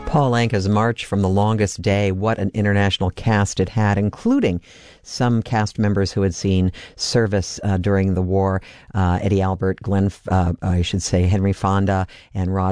Paul Anka's March from the Longest Day. What an international cast it had, including some cast members who had seen service during the war. Eddie Albert, Henry Fonda, and Rod